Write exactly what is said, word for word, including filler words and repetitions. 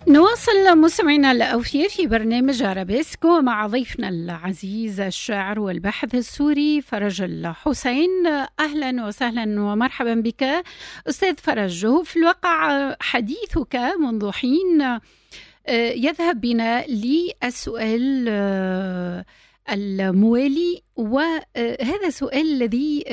نواصل مستمعينا الأوفياء في برنامج أرابيسكو مع ضيفنا العزيز الشاعر والباحث السوري فرج الحسين. أهلا وسهلا ومرحبا بك أستاذ فرج. في الواقع حديثك منذ حين يذهب بنا للسؤال الموالي، وهذا السؤال الذي